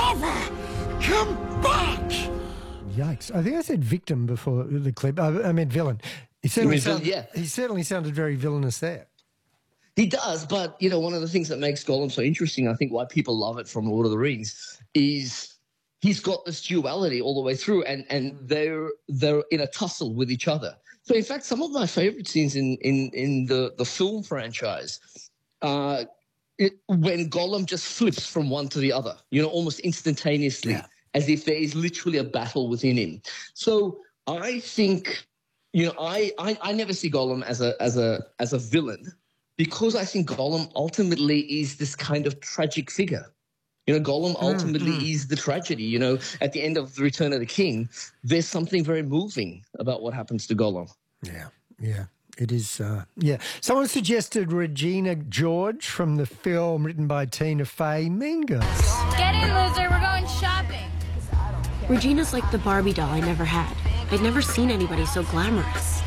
never come back. Yikes. I think I said victim before the clip. I meant villain. He certainly sounded very villainous there. He does, but, one of the things that makes Gollum so interesting, I think why people love it from Lord of the Rings, is he's got this duality all the way through, and they're in a tussle with each other. So, in fact, some of my favorite scenes in the film franchise, when Gollum just flips from one to the other, almost instantaneously, as if there is literally a battle within him. So I think, I never see Gollum as a villain, because I think Gollum ultimately is this kind of tragic figure. Gollum ultimately is the tragedy. At the end of The Return of the King, there's something very moving about what happens to Gollum. Yeah. It is, Someone suggested Regina George from the film written by Tina Fey, Mean Girls. Get in, loser. We're going shopping. Regina's like the Barbie doll I never had. I'd never seen anybody so glamorous.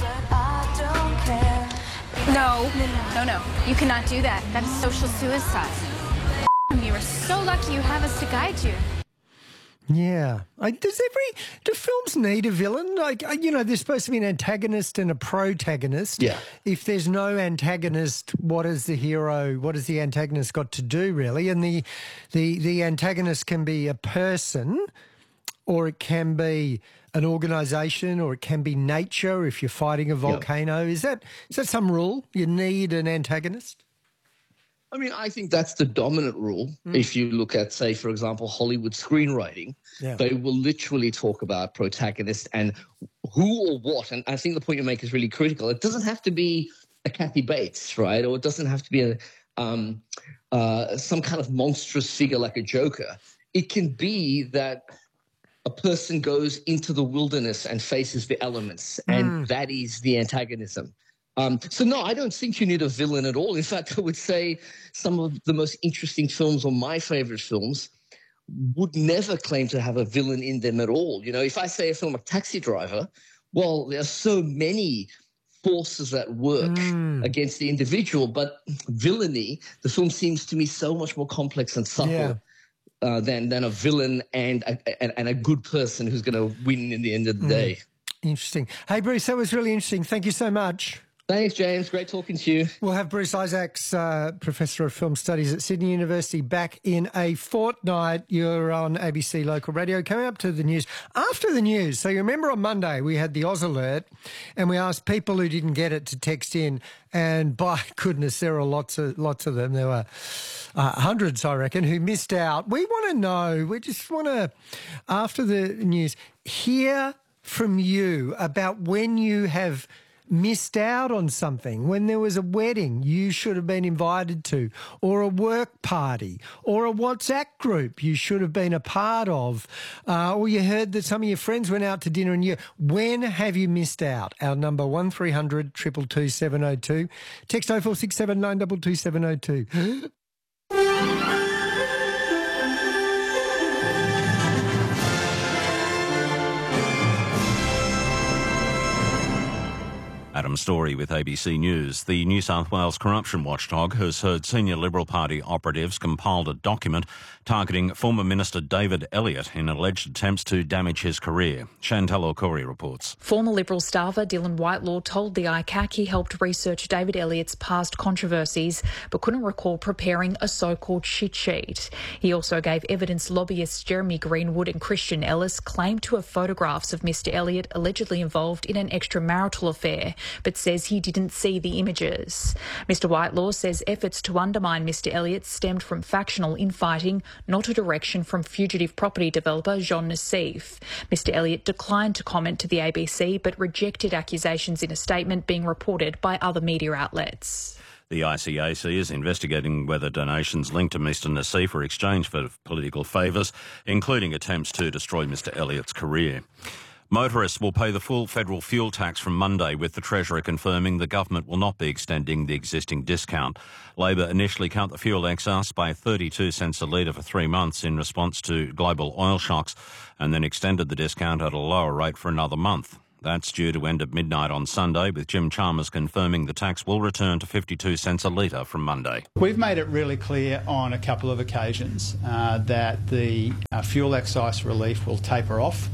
No. You cannot do that. That is social suicide. You are so lucky you have us to guide you. Yeah. Do films need a villain? There's supposed to be an antagonist and a protagonist. Yeah. If there's no antagonist, what has the antagonist got to do, really? And the antagonist can be a person, or it can be an organisation, or it can be nature if you're fighting a volcano. Is that some rule? You need an antagonist? I mean, I think that's the dominant rule. If you look at, say, for example, Hollywood screenwriting, they will literally talk about protagonist and who or what. And I think the point you make is really critical. It doesn't have to be a Kathy Bates, right? Or it doesn't have to be some kind of monstrous figure like a Joker. It can be that a person goes into the wilderness and faces the elements, and that is the antagonism. So, no, I don't think you need a villain at all. In fact, I would say some of the most interesting films, or my favorite films, would never claim to have a villain in them at all. If I say a film like Taxi Driver, well, there are so many forces at work against the individual, but villainy, the film seems to me so much more complex and subtle than a villain and a good person who's going to win in the end of the day. Interesting. Hey, Bruce, that was really interesting. Thank you so much. Thanks, James. Great talking to you. We'll have Bruce Isaacs, Professor of Film Studies at Sydney University, back in a fortnight. You're on ABC Local Radio. Coming up to the news. After the news, so you remember on Monday we had the Oz Alert, and we asked people who didn't get it to text in, and by goodness, there were lots of them. There were hundreds, I reckon, who missed out. We want to know, we just want to, after the news, hear from you about when you have missed out on something, when there was a wedding you should have been invited to, or a work party, or a WhatsApp group you should have been a part of, or you heard that some of your friends went out to dinner and when have you missed out? Our number 1300 222 702. Text 0467 922 702. Adam Story with ABC News. The New South Wales corruption watchdog has heard senior Liberal Party operatives compiled a document targeting former Minister David Elliott in alleged attempts to damage his career. Chantal O'Corey reports. Former Liberal staffer Dylan Whitelaw told the ICAC he helped research David Elliott's past controversies but couldn't recall preparing a so-called shit sheet. He also gave evidence lobbyists Jeremy Greenwood and Christian Ellis claimed to have photographs of Mr Elliott allegedly involved in an extramarital affair, but says he didn't see the images. Mr Whitelaw says efforts to undermine Mr Elliott stemmed from factional infighting, not a direction from fugitive property developer Jean Nassif. Mr Elliott declined to comment to the ABC but rejected accusations in a statement being reported by other media outlets. The ICAC is investigating whether donations linked to Mr Nassif were exchanged for political favours, including attempts to destroy Mr Elliott's career. Motorists will pay the full federal fuel tax from Monday, with the Treasurer confirming the government will not be extending the existing discount. Labor initially cut the fuel excise by 32 cents a litre for 3 months in response to global oil shocks, and then extended the discount at a lower rate for another month. That's due to end at midnight on Sunday, with Jim Chalmers confirming the tax will return to 52 cents a litre from Monday. We've made it really clear on a couple of occasions that the fuel excise relief will taper off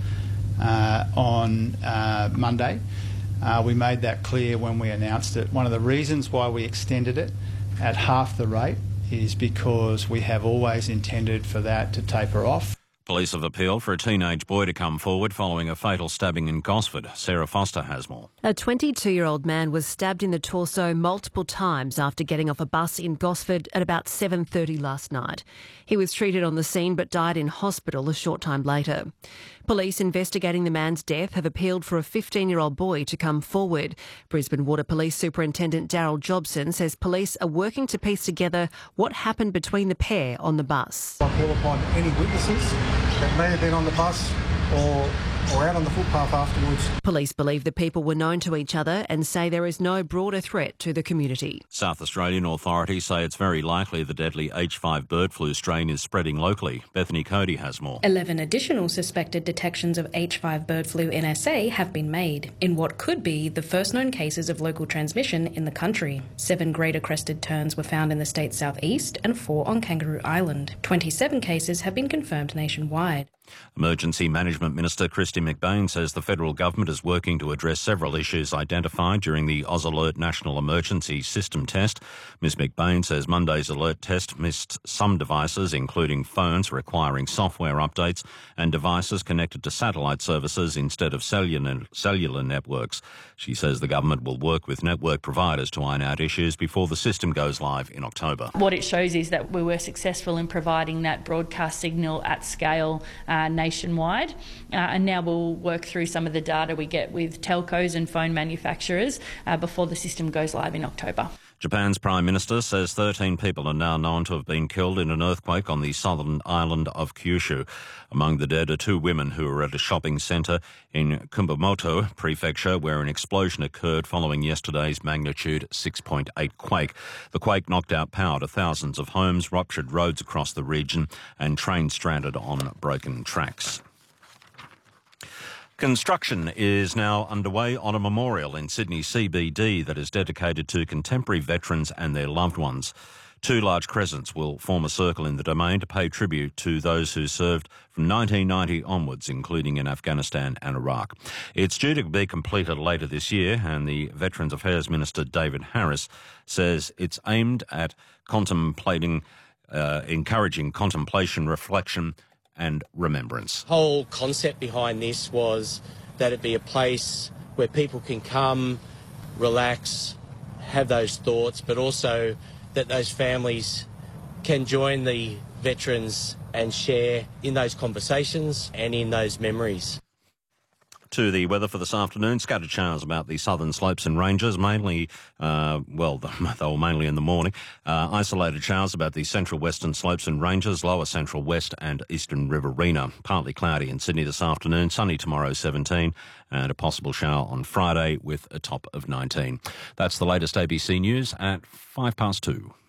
on Monday. We made that clear when we announced it. One of the reasons why we extended it at half the rate is because we have always intended for that to taper off. Police have appealed for a teenage boy to come forward following a fatal stabbing in Gosford. Sarah Foster has more. A 22-year-old man was stabbed in the torso multiple times after getting off a bus in Gosford at about 7:30 last night. He was treated on the scene but died in hospital a short time later. Police investigating the man's death have appealed for a 15-year-old boy to come forward. Brisbane Water Police Superintendent Daryl Jobson says police are working to piece together what happened between the pair on the bus. I call upon any witnesses that may have been on the bus or out on the footpath afterwards. Police believe the people were known to each other and say there is no broader threat to the community. South Australian authorities say it's very likely the deadly H5 bird flu strain is spreading locally. Bethany Cody has more. 11 additional suspected detections of H5 bird flu in SA have been made, in what could be the first known cases of local transmission in the country. 7 greater crested terns were found in the state's southeast and 4 on Kangaroo Island. 27 cases have been confirmed nationwide. Emergency Management Minister Kristy McBain says the federal government is working to address several issues identified during the AusAlert National Emergency System test. Ms McBain says Monday's alert test missed some devices, including phones requiring software updates and devices connected to satellite services instead of cellular networks. She says the government will work with network providers to iron out issues before the system goes live in October. What it shows is that we were successful in providing that broadcast signal at scale nationwide, and now we'll work through some of the data we get with telcos and phone manufacturers before the system goes live in October. Japan's Prime Minister says 13 people are now known to have been killed in an earthquake on the southern island of Kyushu. Among the dead are 2 women who were at a shopping centre in Kumamoto Prefecture where an explosion occurred following yesterday's magnitude 6.8 quake. The quake knocked out power to thousands of homes, ruptured roads across the region and trains stranded on broken tracks. Construction is now underway on a memorial in Sydney CBD that is dedicated to contemporary veterans and their loved ones. 2 large crescents will form a circle in the domain to pay tribute to those who served from 1990 onwards, including in Afghanistan and Iraq. It's due to be completed later this year, and the Veterans Affairs Minister David Harris says it's aimed at encouraging contemplation, reflection and remembrance. The whole concept behind this was that it be a place where people can come, relax, have those thoughts, but also that those families can join the veterans and share in those conversations and in those memories. To the weather for this afternoon, scattered showers about the southern slopes and ranges, mainly, they were mainly in the morning. Isolated showers about the central western slopes and ranges, lower central west and eastern riverina. Partly cloudy in Sydney this afternoon, sunny tomorrow 17 and a possible shower on Friday with a top of 19. That's the latest ABC News at 2:05.